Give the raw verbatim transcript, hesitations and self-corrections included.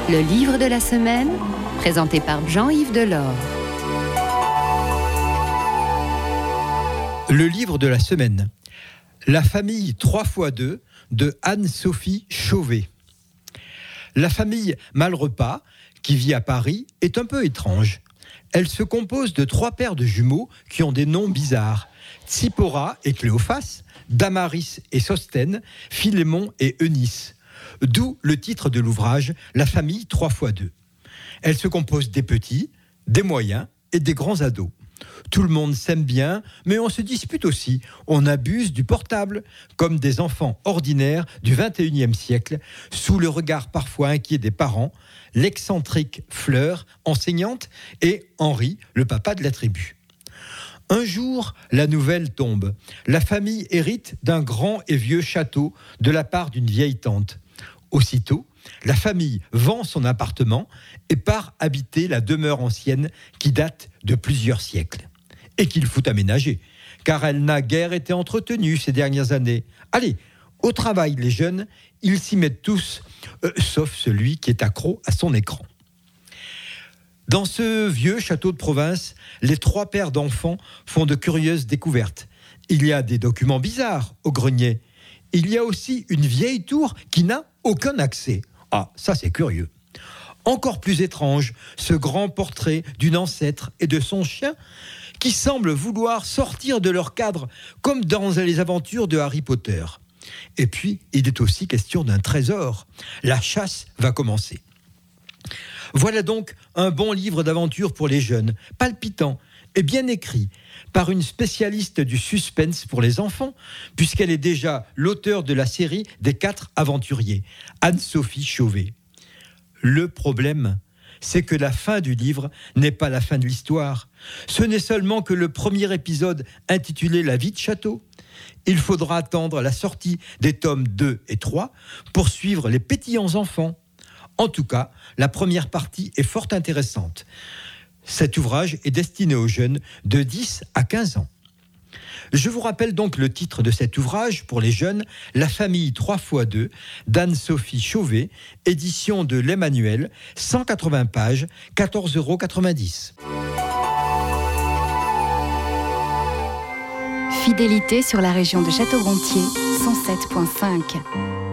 Le livre de la semaine, présenté par Jean-Yves Delors. Le livre de la semaine. La famille trois fois deux de Anne-Sophie Chauvet. La famille Malrepas, qui vit à Paris, est un peu étrange. Elle se compose de trois paires de jumeaux qui ont des noms bizarres. Tsipora et Cléophas, Damaris et Sostène, Philémon et Eunice. D'où le titre de l'ouvrage, La famille trois fois deux. Elle se compose des petits, des moyens et des grands ados. Tout le monde s'aime bien, mais on se dispute aussi. On abuse du portable, comme des enfants ordinaires du vingt et unième siècle, sous le regard parfois inquiet des parents, l'excentrique Fleur, enseignante, et Henri, le papa de la tribu. Un jour, la nouvelle tombe. La famille hérite d'un grand et vieux château de la part d'une vieille tante. Aussitôt, la famille vend son appartement et part habiter la demeure ancienne qui date de plusieurs siècles. Et qu'il faut aménager, car elle n'a guère été entretenue ces dernières années. Allez, au travail les jeunes, ils s'y mettent tous, euh, sauf celui qui est accro à son écran. Dans ce vieux château de province, les trois pères d'enfants font de curieuses découvertes. Il y a des documents bizarres au grenier. Il y a aussi une vieille tour qui n'a aucun accès. Ah, ça c'est curieux. Encore plus étrange, ce grand portrait d'une ancêtre et de son chien qui semblent vouloir sortir de leur cadre, comme dans les aventures de Harry Potter. Et puis, il est aussi question d'un trésor. La chasse va commencer. Voilà donc un bon livre d'aventure pour les jeunes, palpitant et bien écrit, par une spécialiste du suspense pour les enfants, puisqu'elle est déjà l'auteure de la série des quatre aventuriers, Anne-Sophie Chauvet. Le problème, c'est que la fin du livre n'est pas la fin de l'histoire. Ce n'est seulement que le premier épisode intitulé « La vie de château ». Il faudra attendre la sortie des tomes deux et trois pour suivre les pétillants enfants. En tout cas, la première partie est fort intéressante. Cet ouvrage est destiné aux jeunes de dix à quinze ans. Je vous rappelle donc le titre de cet ouvrage pour les jeunes, La famille trois fois deux d'Anne-Sophie Chauvet, édition de l'Emmanuel, cent quatre-vingts pages, quatorze euros quatre-vingt-dix. Fidélité sur la région de Château-Gontier, cent sept virgule cinq.